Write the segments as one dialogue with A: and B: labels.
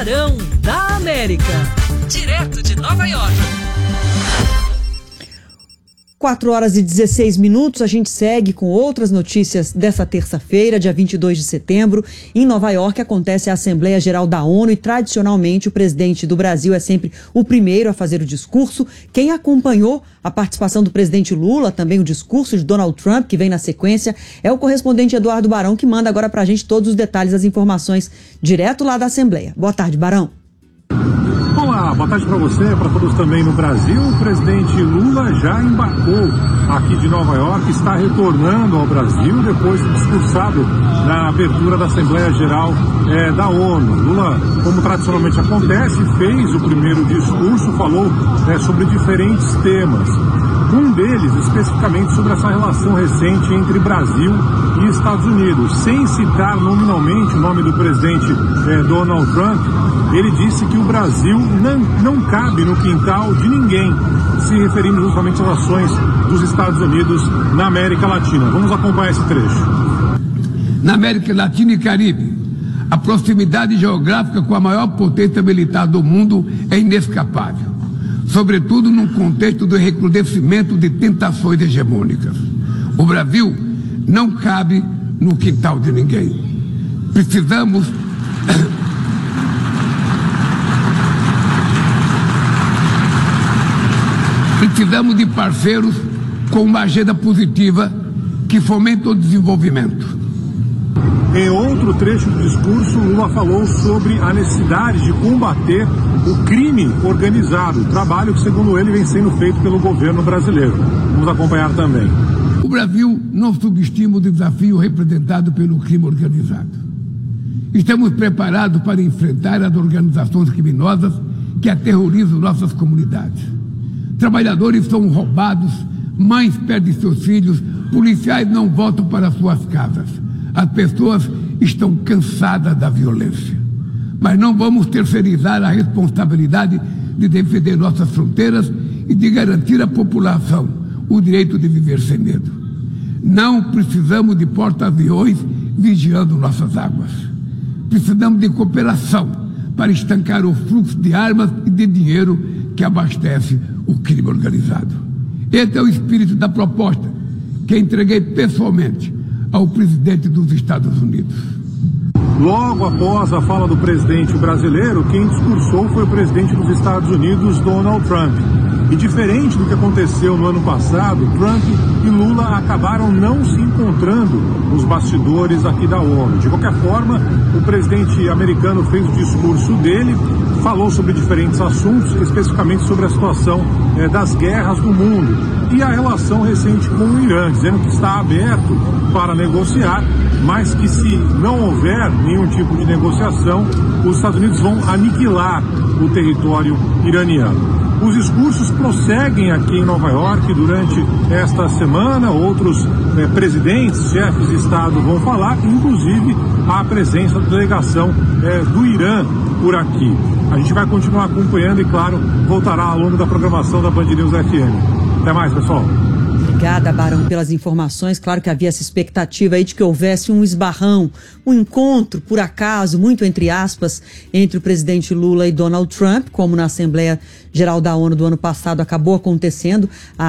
A: Barão da América, direto de Nova York.
B: 4h16, a gente segue com outras notícias dessa terça-feira, dia 22 de setembro. Em Nova York acontece a Assembleia Geral da ONU e tradicionalmente o presidente do Brasil é sempre o primeiro a fazer o discurso. Quem acompanhou a participação do presidente Lula, também o discurso de Donald Trump, que vem na sequência, é o correspondente Eduardo Barão, que manda agora pra gente todos os detalhes, as informações direto lá da Assembleia. Boa tarde, Barão.
C: Olá, boa tarde para você, para todos também no Brasil. O presidente Lula já embarcou aqui de Nova York, está retornando ao Brasil depois de discursado na abertura da Assembleia Geral da ONU. Lula, como tradicionalmente acontece, fez o primeiro discurso, falou sobre diferentes temas. Um deles, especificamente, sobre essa relação recente entre Brasil e Estados Unidos. Sem citar nominalmente o nome do presidente Donald Trump, ele disse que o Brasil não cabe no quintal de ninguém, se referindo justamente às ações dos Estados Unidos na América Latina. Vamos acompanhar esse trecho.
D: Na América Latina e Caribe, a proximidade geográfica com a maior potência militar do mundo é inescapável, sobretudo num contexto do recrudescimento de tentações hegemônicas. O Brasil não cabe no quintal de ninguém. Precisamos de parceiros com uma agenda positiva que fomenta o desenvolvimento.
C: Em outro trecho do discurso, Lula falou sobre a necessidade de combater o crime organizado, trabalho que, segundo ele, vem sendo feito pelo governo brasileiro. Vamos acompanhar também.
D: O Brasil não subestima o desafio representado pelo crime organizado. Estamos preparados para enfrentar as organizações criminosas que aterrorizam nossas comunidades. Trabalhadores são roubados, mães perdem seus filhos, policiais não voltam para suas casas. As pessoas estão cansadas da violência. Mas não vamos terceirizar a responsabilidade de defender nossas fronteiras e de garantir à população o direito de viver sem medo. Não precisamos de porta-aviões vigiando nossas águas. Precisamos de cooperação para estancar o fluxo de armas e de dinheiro que abastece o crime organizado. Esse é o espírito da proposta que entreguei pessoalmente ao presidente dos Estados Unidos.
C: Logo após a fala do presidente brasileiro, quem discursou foi o presidente dos Estados Unidos, Donald Trump. E diferente do que aconteceu no ano passado, Trump e Lula acabaram não se encontrando nos bastidores aqui da ONU. De qualquer forma, o presidente americano fez o discurso dele, falou sobre diferentes assuntos, especificamente sobre a situação das guerras no mundo e a relação recente com o Irã, dizendo que está aberto para negociar, mas que se não houver nenhum tipo de negociação, os Estados Unidos vão aniquilar o território iraniano. Os discursos prosseguem aqui em Nova York durante esta semana. Outros presidentes, chefes de Estado vão falar, inclusive a presença da delegação do Irã por aqui. A gente vai continuar acompanhando e, claro, voltará ao longo da programação da Band News FM. Até mais, pessoal.
B: Obrigada, Barão, pelas informações. Claro que havia essa expectativa aí de que houvesse um esbarrão, um encontro, por acaso, muito entre aspas, entre o presidente Lula e Donald Trump, como na Assembleia Geral da ONU do ano passado acabou acontecendo.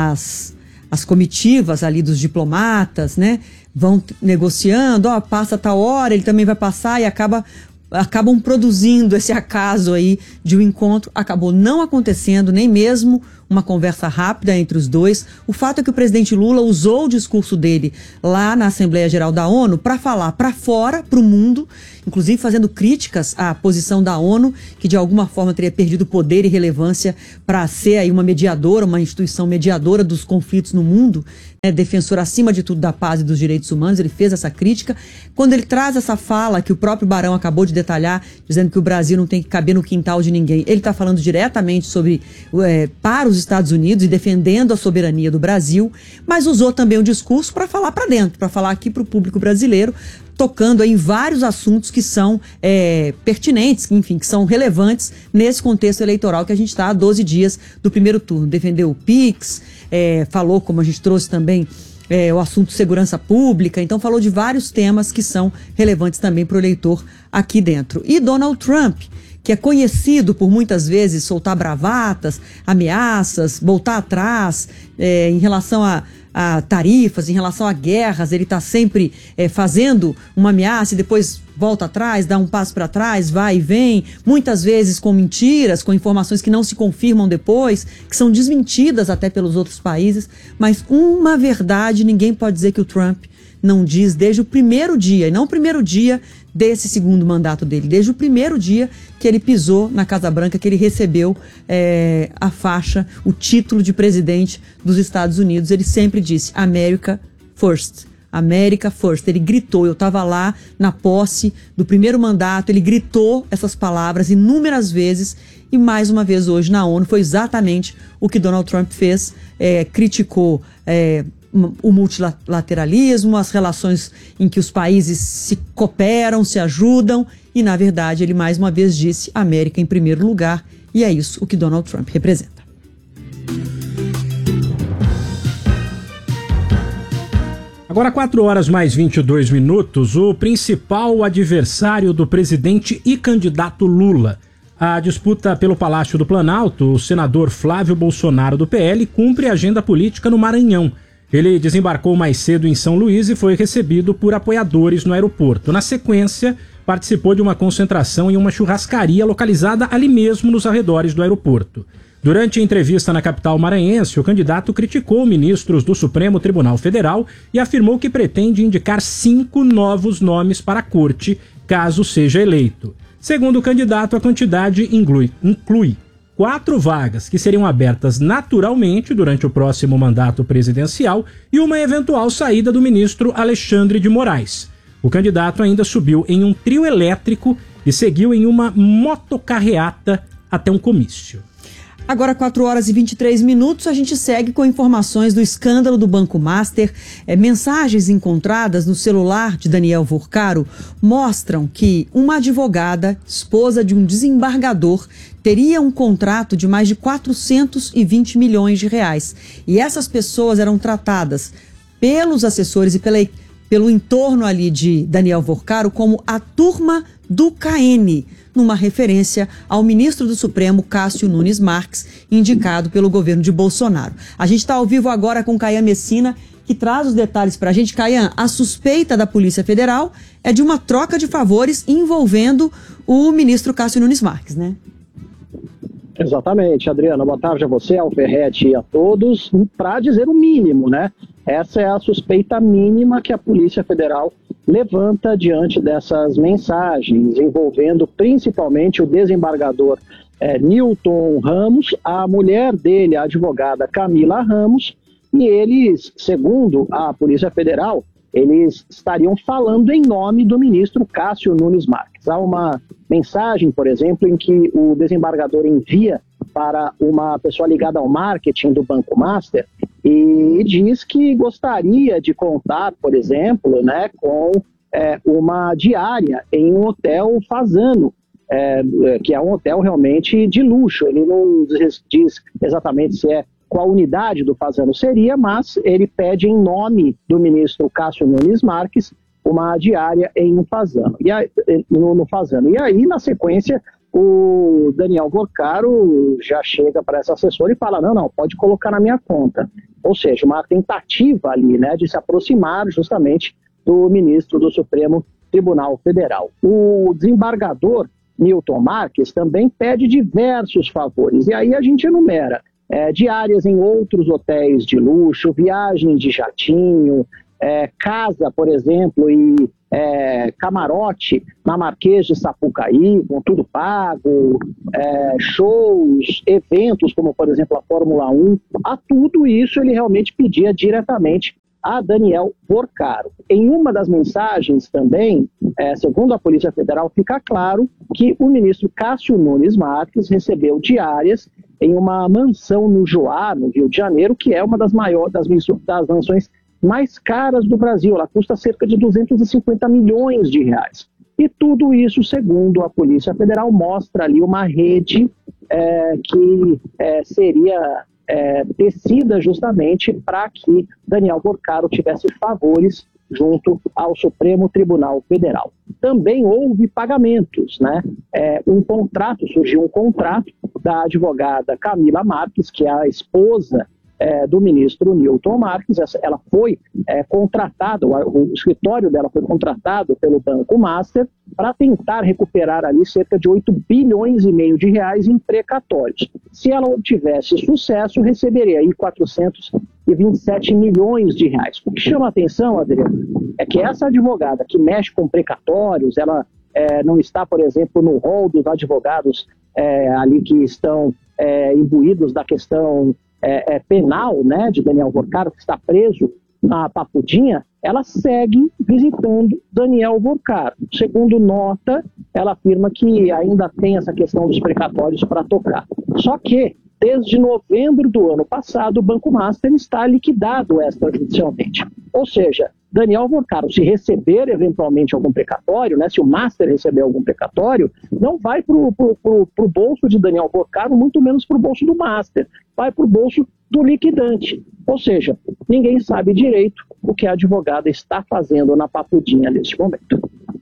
B: As comitivas ali dos diplomatas, né, vão negociando, passa tal hora, ele também vai passar e acabam produzindo esse acaso aí de um encontro. Acabou não acontecendo, nem mesmo uma conversa rápida entre os dois. O fato é que o presidente Lula usou o discurso dele lá na Assembleia Geral da ONU para falar para fora, para o mundo, inclusive fazendo críticas à posição da ONU, que de alguma forma teria perdido poder e relevância para ser aí uma mediadora, uma instituição mediadora dos conflitos no mundo, defensor acima de tudo da paz e dos direitos humanos. Ele fez essa crítica. Quando ele traz essa fala que o próprio Barão acabou de detalhar, dizendo que o Brasil não tem que caber no quintal de ninguém, ele está falando diretamente sobre para os Estados Unidos e defendendo a soberania do Brasil, mas usou também o discurso para falar para dentro, para falar aqui para o público brasileiro, tocando em vários assuntos que são pertinentes, enfim, que são relevantes nesse contexto eleitoral que a gente está há 12 dias do primeiro turno. Defendeu o PIX, falou, como a gente trouxe também, o assunto segurança pública, então falou de vários temas que são relevantes também para o eleitor aqui dentro. E Donald Trump, que é conhecido por muitas vezes soltar bravatas, ameaças, voltar atrás em relação a tarifas, em relação a guerras, ele está sempre fazendo uma ameaça e depois volta atrás, dá um passo para trás, vai e vem, muitas vezes com mentiras, com informações que não se confirmam depois, que são desmentidas até pelos outros países, mas uma verdade ninguém pode dizer que o Trump não diz desde o primeiro dia, e não o primeiro dia desse segundo mandato dele, desde o primeiro dia que ele pisou na Casa Branca, que ele recebeu a faixa, o título de presidente dos Estados Unidos, ele sempre disse America First. America First. Ele gritou, eu estava lá na posse do primeiro mandato, ele gritou essas palavras inúmeras vezes e mais uma vez hoje na ONU foi exatamente o que Donald Trump fez, criticou o multilateralismo, as relações em que os países se cooperam, se ajudam e, na verdade, ele mais uma vez disse América em primeiro lugar e é isso o que Donald Trump representa.
E: Agora 4h mais 22, o principal adversário do presidente e candidato Lula. A disputa pelo Palácio do Planalto, o senador Flávio Bolsonaro do PL cumpre a agenda política no Maranhão. Ele desembarcou mais cedo em São Luís e foi recebido por apoiadores no aeroporto. Na sequência, participou de uma concentração em uma churrascaria localizada ali mesmo nos arredores do aeroporto. Durante a entrevista na capital maranhense, o candidato criticou ministros do Supremo Tribunal Federal e afirmou que pretende indicar 5 novos nomes para a corte, caso seja eleito. Segundo o candidato, a quantidade inclui 4 vagas que seriam abertas naturalmente durante o próximo mandato presidencial e uma eventual saída do ministro Alexandre de Moraes. O candidato ainda subiu em um trio elétrico e seguiu em uma motocarreata até um comício.
B: Agora 4h23, a gente segue com informações do escândalo do Banco Master. Mensagens encontradas no celular de Daniel Vorcaro mostram que uma advogada, esposa de um desembargador, teria um contrato de mais de 420 milhões de reais. E essas pessoas eram tratadas pelos assessores e pelo entorno ali de Daniel Vorcaro como a turma do KN, numa referência ao ministro do Supremo, Cássio Nunes Marques, indicado pelo governo de Bolsonaro. A gente está ao vivo agora com Caian Messina, que traz os detalhes para a gente. Caian, a suspeita da Polícia Federal é de uma troca de favores envolvendo o ministro Cássio Nunes Marques, né?
F: Exatamente, Adriana. Boa tarde a você, ao Ferretti e a todos. Para dizer o mínimo, né? Essa é a suspeita mínima que a Polícia Federal levanta diante dessas mensagens, envolvendo principalmente o desembargador Newton Ramos, a mulher dele, a advogada Camila Ramos, e eles, segundo a Polícia Federal, eles estariam falando em nome do ministro Cássio Nunes Marques. Há uma mensagem, por exemplo, em que o desembargador envia para uma pessoa ligada ao marketing do Banco Master e diz que gostaria de contar, por exemplo, né, com uma diária em um hotel Fasano, que é um hotel realmente de luxo. Ele não diz exatamente qual unidade do Fasano seria, mas ele pede em nome do ministro Cássio Nunes Marques uma diária em um Fasano. No Fasano. E aí, na sequência, o Daniel Vorcaro já chega para essa assessora e fala, não, pode colocar na minha conta. Ou seja, uma tentativa ali, né, de se aproximar justamente do ministro do Supremo Tribunal Federal. O desembargador Newton Marques também pede diversos favores, e aí a gente enumera diárias em outros hotéis de luxo, viagem de jatinho, casa, por exemplo, e camarote na Marquês de Sapucaí, com tudo pago, shows, eventos como, por exemplo, a Fórmula 1, a tudo isso ele realmente pedia diretamente a Daniel Vorcaro. Em uma das mensagens também, segundo a Polícia Federal, fica claro que o ministro Cássio Nunes Marques recebeu diárias em uma mansão no Joá, no Rio de Janeiro, que é uma das maiores, das mansões mais caras do Brasil. Ela custa cerca de 250 milhões de reais. E tudo isso, segundo a Polícia Federal, mostra ali uma rede que seria tecida justamente para que Daniel Vorcaro tivesse favores junto ao Supremo Tribunal Federal. Também houve pagamentos, né? Surgiu um contrato da advogada Camila Marques, que é a esposa do ministro Newton Marques. Ela foi contratada, o escritório dela foi contratado pelo Banco Master para tentar recuperar ali cerca de 8 bilhões e meio de reais em precatórios. Se ela obtivesse sucesso, receberia aí 427 milhões de reais. O que chama a atenção, Adriano, é que essa advogada que mexe com precatórios, ela não está, por exemplo, no rol dos advogados ali que estão imbuídos da questão penal, né, de Daniel Vorcaro, que está preso na Papudinha. Ela segue visitando Daniel Vorcaro. Segundo nota, ela afirma que ainda tem essa questão dos precatórios para tocar. Só que, desde novembro do ano passado, o Banco Master está liquidado extrajudicialmente. Ou seja, Daniel Vorcaro, se receber eventualmente algum precatório, né, se o Master receber algum precatório, não vai para o bolso de Daniel Vorcaro, muito menos para o bolso do Master, vai para o bolso do liquidante. Ou seja, ninguém sabe direito o que a advogada está fazendo na Papudinha neste momento.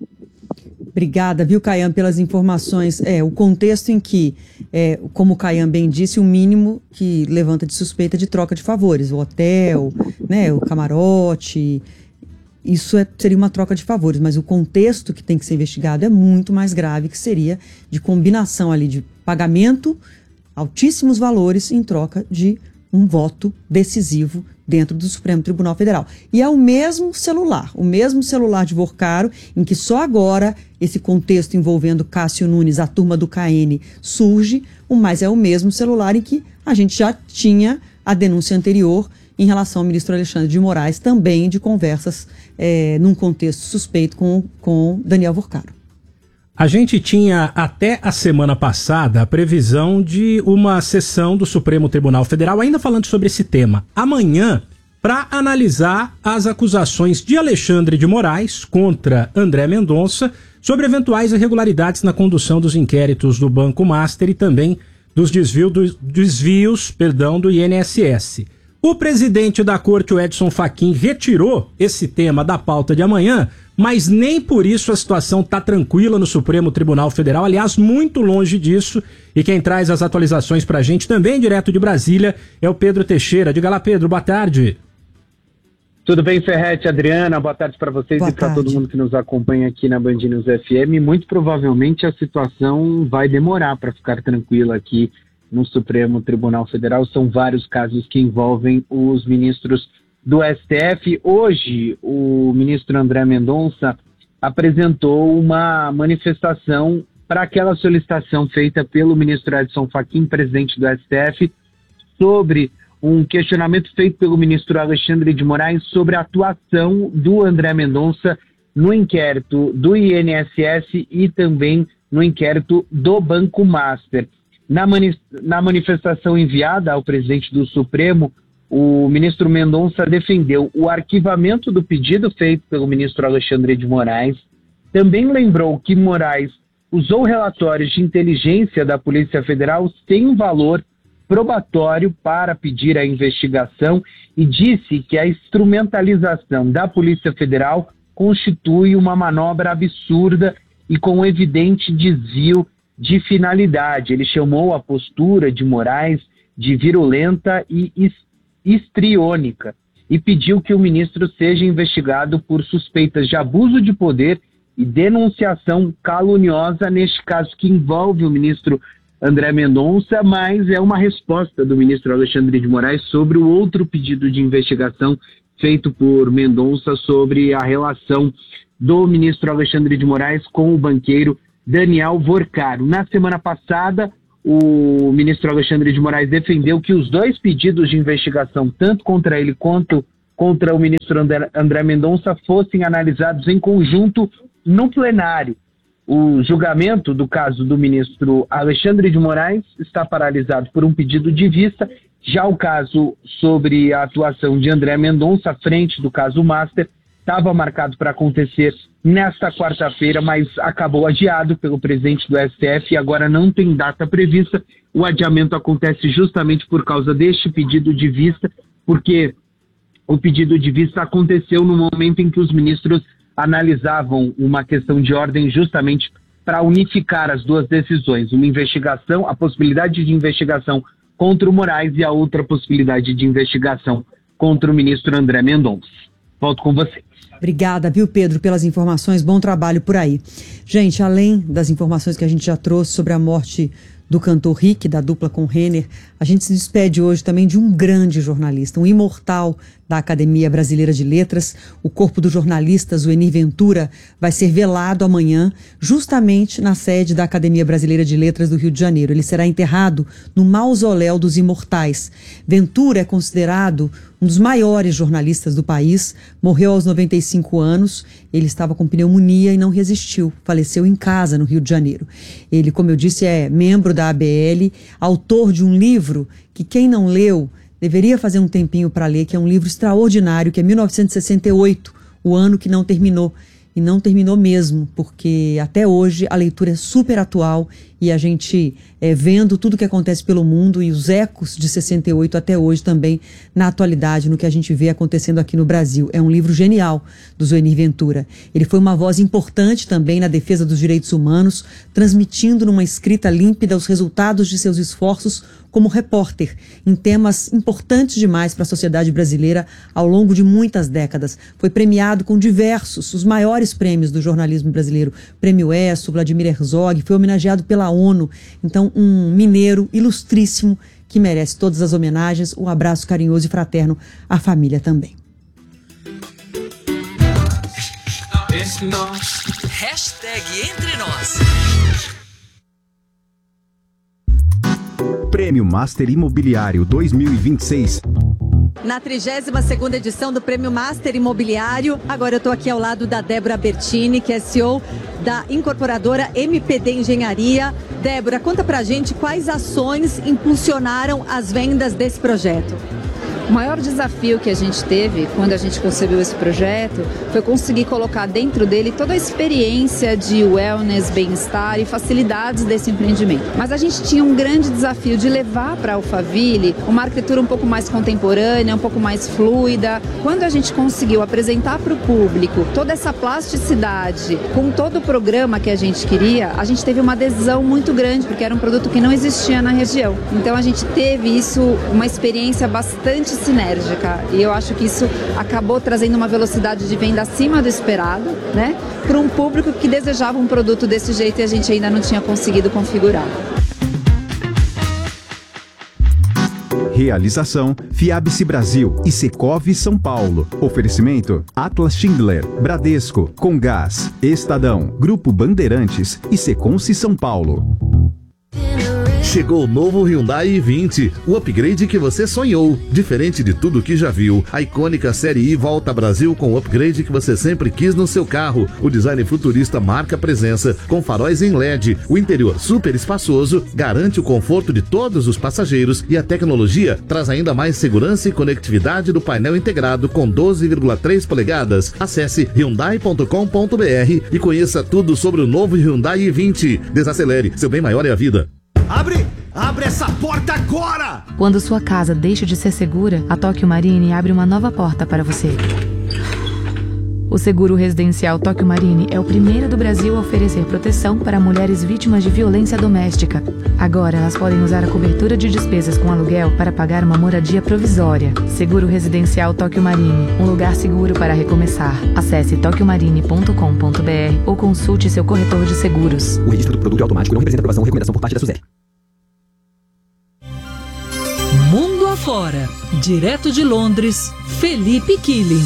B: Obrigada, viu, Caian, pelas informações. O contexto em que, como o Caian bem disse, o mínimo que levanta de suspeita de troca de favores, o hotel, né, o camarote, isso seria uma troca de favores, mas o contexto que tem que ser investigado é muito mais grave, que seria de combinação ali de pagamento, altíssimos valores em troca de um voto decisivo dentro do Supremo Tribunal Federal. E é o mesmo celular de Vorcaro, em que só agora esse contexto envolvendo Cássio Nunes, a turma do KN, surge, mas é o mesmo celular em que a gente já tinha a denúncia anterior em relação ao ministro Alexandre de Moraes, também de conversas num contexto suspeito com Daniel Vorcaro.
E: A gente tinha até a semana passada a previsão de uma sessão do Supremo Tribunal Federal, ainda falando sobre esse tema, amanhã, para analisar as acusações de Alexandre de Moraes contra André Mendonça sobre eventuais irregularidades na condução dos inquéritos do Banco Master e também dos desvios do INSS. O presidente da corte, o Edson Fachin, retirou esse tema da pauta de amanhã, mas nem por isso a situação está tranquila no Supremo Tribunal Federal, aliás, muito longe disso. E quem traz as atualizações para a gente, também direto de Brasília, é o Pedro Teixeira. Diga lá, Pedro, boa tarde.
G: Tudo bem, Ferretti, Adriana, boa tarde para vocês e para todo mundo que nos acompanha aqui na Band News FM. Muito provavelmente a situação vai demorar para ficar tranquila aqui no Supremo Tribunal Federal. São vários casos que envolvem os ministros do STF. Hoje, o ministro André Mendonça apresentou uma manifestação para aquela solicitação feita pelo ministro Edson Fachin, presidente do STF, sobre um questionamento feito pelo ministro Alexandre de Moraes sobre a atuação do André Mendonça no inquérito do INSS e também no inquérito do Banco Master. Na manifestação enviada ao presidente do Supremo, o ministro Mendonça defendeu o arquivamento do pedido feito pelo ministro Alexandre de Moraes, também lembrou que Moraes usou relatórios de inteligência da Polícia Federal sem valor probatório para pedir a investigação e disse que a instrumentalização da Polícia Federal constitui uma manobra absurda e com evidente desvio de finalidade. Ele chamou a postura de Moraes de virulenta e histriônica e pediu que o ministro seja investigado por suspeitas de abuso de poder e denunciação caluniosa, neste caso que envolve o ministro André Mendonça, mas é uma resposta do ministro Alexandre de Moraes sobre o outro pedido de investigação feito por Mendonça sobre a relação do ministro Alexandre de Moraes com o banqueiro Daniel Vorcaro. Na semana passada, o ministro Alexandre de Moraes defendeu que os dois pedidos de investigação, tanto contra ele quanto contra o ministro André Mendonça, fossem analisados em conjunto no plenário. O julgamento do caso do ministro Alexandre de Moraes está paralisado por um pedido de vista. Já o caso sobre a atuação de André Mendonça, à frente do caso Master, estava marcado para acontecer nesta quarta-feira, mas acabou adiado pelo presidente do STF e agora não tem data prevista. O adiamento acontece justamente por causa deste pedido de vista, porque o pedido de vista aconteceu no momento em que os ministros analisavam uma questão de ordem justamente para unificar as duas decisões, uma investigação, a possibilidade de investigação contra o Moraes e a outra possibilidade de investigação contra o ministro André Mendonça. Volto com vocês.
B: Obrigada, viu, Pedro, pelas informações. Bom trabalho por aí. Gente, além das informações que a gente já trouxe sobre a morte do cantor Rick, da dupla com Renner, a gente se despede hoje também de um grande jornalista, um imortal da Academia Brasileira de Letras. O corpo do jornalista Zuenir Ventura vai ser velado amanhã, justamente na sede da Academia Brasileira de Letras do Rio de Janeiro. Ele será enterrado no Mausoléu dos Imortais. Ventura é considerado um dos maiores jornalistas do país, morreu aos 95 anos, ele estava com pneumonia e não resistiu, faleceu em casa no Rio de Janeiro. Ele, como eu disse, é membro da ABL, autor de um livro que quem não leu deveria fazer um tempinho para ler, que é um livro extraordinário, que é 1968, o ano que não terminou. E não terminou mesmo, porque até hoje a leitura é super atual e a gente vendo tudo que acontece pelo mundo e os ecos de 68 até hoje também na atualidade, no que a gente vê acontecendo aqui no Brasil. É um livro genial do Zuenir Ventura. Ele foi uma voz importante também na defesa dos direitos humanos, transmitindo numa escrita límpida os resultados de seus esforços como repórter em temas importantes demais para a sociedade brasileira ao longo de muitas décadas. Foi premiado com diversos, os maiores prêmios do jornalismo brasileiro. Prêmio ESSO, Vladimir Herzog, foi homenageado pela ONU. Então, um mineiro ilustríssimo que merece todas as homenagens. Um abraço carinhoso e fraterno à família também.
A: Hashtag Entre Nós.
H: Prêmio Master Imobiliário 2026.
I: Na 32ª edição do Prêmio Master Imobiliário, agora eu estou aqui ao lado da Débora Bertini, que é CEO da incorporadora MPD Engenharia. Débora, conta pra gente quais ações impulsionaram as vendas desse projeto.
J: O maior desafio que a gente teve quando a gente concebeu esse projeto foi conseguir colocar dentro dele toda a experiência de wellness, bem-estar e facilidades desse empreendimento. Mas a gente tinha um grande desafio de levar para a Alphaville uma arquitetura um pouco mais contemporânea, um pouco mais fluida. Quando a gente conseguiu apresentar para o público toda essa plasticidade, com todo o programa que a gente queria, a gente teve uma adesão muito grande, porque era um produto que não existia na região. Então a gente teve isso, uma experiência bastante sinérgica, e eu acho que isso acabou trazendo uma velocidade de venda acima do esperado, né, para um público que desejava um produto desse jeito e a gente ainda não tinha conseguido configurar.
H: Realização Fiabice Brasil e Secov São Paulo. Oferecimento Atlas Schindler, Bradesco, Comgás, Estadão, Grupo Bandeirantes e Seconce São Paulo.
K: Chegou o novo Hyundai i20, o upgrade que você sonhou. Diferente de tudo que já viu, a icônica Série I volta ao Brasil com o upgrade que você sempre quis no seu carro. O design futurista marca presença, com faróis em LED. O interior super espaçoso garante o conforto de todos os passageiros e a tecnologia traz ainda mais segurança e conectividade do painel integrado com 12,3 polegadas. Acesse hyundai.com.br e conheça tudo sobre o novo Hyundai i20. Desacelere, seu bem maior é a vida.
L: Abre essa porta agora!
M: Quando sua casa deixa de ser segura, a Tóquio Marine abre uma nova porta para você. O seguro residencial Tóquio Marine é o primeiro do Brasil a oferecer proteção para mulheres vítimas de violência doméstica. Agora elas podem usar a cobertura de despesas com aluguel para pagar uma moradia provisória. Seguro residencial Tóquio Marine, um lugar seguro para recomeçar. Acesse tokyomarine.com.br ou consulte seu corretor de seguros.
N: O registro do produto automático não representa aprovação ou recomendação por parte da SUSEP.
A: Mundo afora, direto de Londres, Felipe Killing.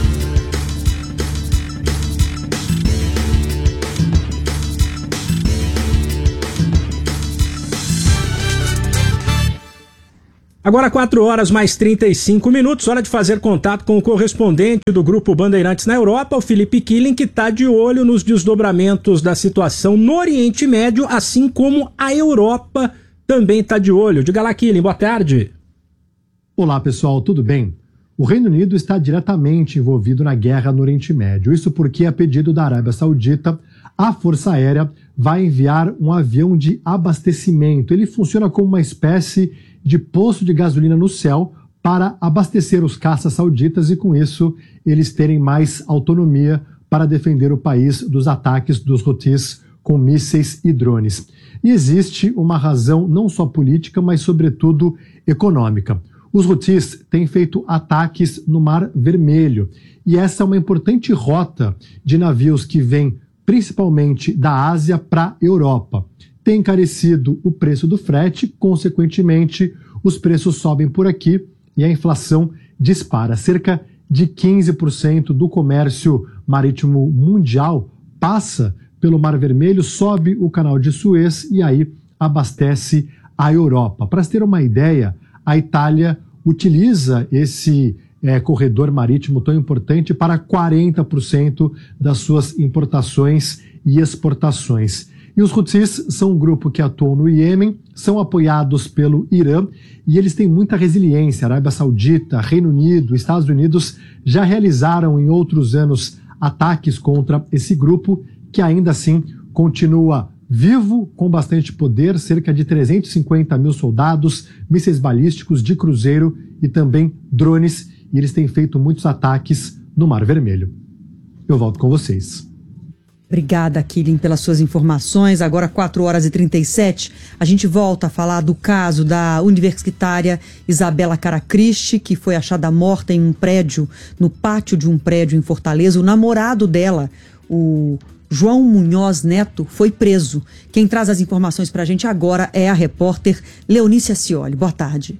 E: Agora 4 horas mais 35 minutos, hora de fazer contato com o correspondente do Grupo Bandeirantes na Europa, o Felipe Killing, que está de olho nos desdobramentos da situação no Oriente Médio, assim como a Europa também está de olho. Diga lá, Killing, boa tarde.
O: Olá, pessoal, tudo bem? O Reino Unido está diretamente envolvido na guerra no Oriente Médio. Isso porque, a pedido da Arábia Saudita, a Força Aérea vai enviar um avião de abastecimento. Ele funciona como uma espécie de posto de gasolina no céu para abastecer os caças sauditas e, com isso, eles terem mais autonomia para defender o país dos ataques dos Houthis com mísseis e drones. E existe uma razão não só política, mas sobretudo econômica. Os Houthis têm feito ataques no Mar Vermelho e essa é uma importante rota de navios que vêm principalmente da Ásia para a Europa. Tem encarecido o preço do frete, consequentemente, os preços sobem por aqui e a inflação dispara. Cerca de 15% do comércio marítimo mundial passa pelo Mar Vermelho, sobe o canal de Suez e aí abastece a Europa. Para se ter uma ideia, a Itália utiliza esse corredor marítimo tão importante para 40% das suas importações e exportações. E os Houthis são um grupo que atuam no Iêmen, são apoiados pelo Irã e eles têm muita resiliência. A Arábia Saudita, Reino Unido, Estados Unidos já realizaram em outros anos ataques contra esse grupo que ainda assim continua vivo, com bastante poder, cerca de 350 mil soldados, mísseis balísticos de cruzeiro e também drones, e eles têm feito muitos ataques no Mar Vermelho. Eu volto com vocês.
B: Obrigada, Killing, pelas suas informações. Agora, 4h37, a gente volta a falar do caso da universitária Isabela Caracristi, que foi achada morta em um prédio, no pátio de um prédio em Fortaleza. O namorado dela, o João Munhoz Neto, foi preso. Quem traz as informações para a gente agora é a repórter Leonícia Scioli. Boa tarde.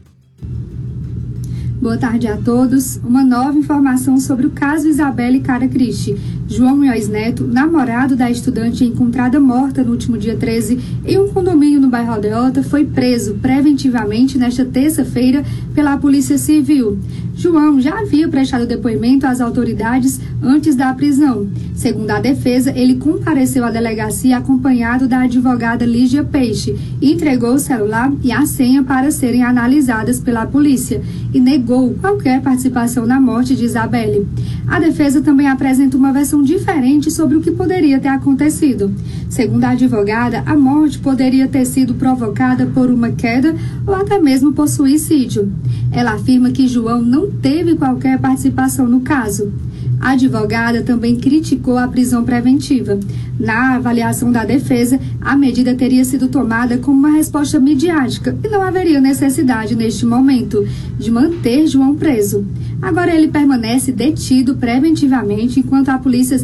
P: Boa tarde a todos. Uma nova informação sobre o caso Isabela Caracristi. João Munhoz Neto, namorado da estudante encontrada morta no último dia 13 em um condomínio no bairro Aldeota, foi preso preventivamente nesta terça-feira pela Polícia Civil. João já havia prestado depoimento às autoridades antes da prisão. Segundo a defesa, ele compareceu à delegacia acompanhado da advogada Lígia Peixe e entregou o celular e a senha para serem analisadas pela polícia e negou qualquer participação na morte de Isabelle. A defesa também apresenta uma versão diferente sobre o que poderia ter acontecido. Segundo a advogada, a morte poderia ter sido provocada por uma queda ou até mesmo por suicídio. Ela afirma que João não teve qualquer participação no caso. A advogada também criticou a prisão preventiva. Na avaliação da defesa, a medida teria sido tomada como uma resposta midiática e não haveria necessidade, neste momento, de manter João preso. Agora ele permanece detido preventivamente enquanto a Polícia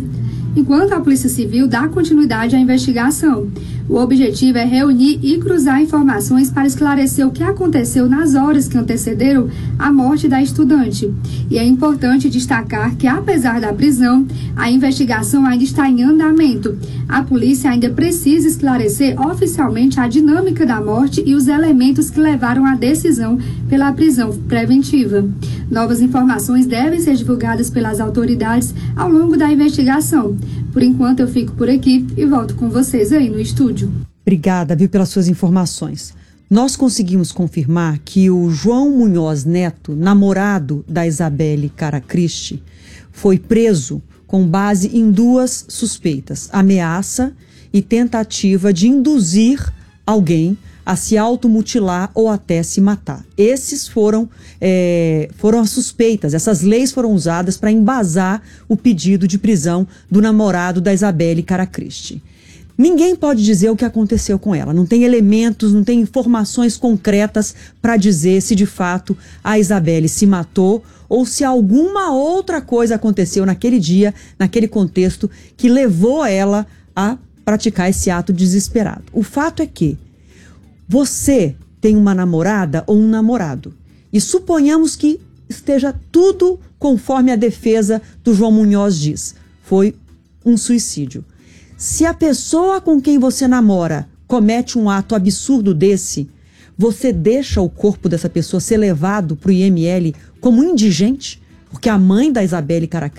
P: Civil dá continuidade à investigação. O objetivo é reunir e cruzar informações para esclarecer o que aconteceu nas horas que antecederam a morte da estudante. E é importante destacar que, apesar da prisão, a investigação ainda está em andamento. A polícia ainda precisa esclarecer oficialmente a dinâmica da morte e os elementos que levaram à decisão pela prisão preventiva. Novas informações devem ser divulgadas pelas autoridades ao longo da investigação. Por enquanto, eu fico por aqui e volto com vocês aí no estúdio.
B: Obrigada, pelas suas informações. Nós conseguimos confirmar que o João Munhoz Neto, namorado da Isabela Caracristi, foi preso com base em duas suspeitas: ameaça e tentativa de induzir alguém a se automutilar ou até se matar. Esses foram as suspeitas. Essas leis foram usadas para embasar o pedido de prisão do namorado da Isabela Caracristi. Ninguém pode dizer o que aconteceu com ela. Não tem elementos, não tem informações concretas para dizer se de fato a Isabela se matou ou se alguma outra coisa aconteceu naquele dia, naquele contexto, que levou ela a praticar esse ato desesperado. O fato é que você tem uma namorada ou um namorado e suponhamos que esteja tudo conforme a defesa do João Munhoz diz. Foi um suicídio. Se a pessoa com quem você namora comete um ato absurdo desse, você deixa o corpo dessa pessoa ser levado para o IML como indigente? Porque a mãe da Isabela Caracristi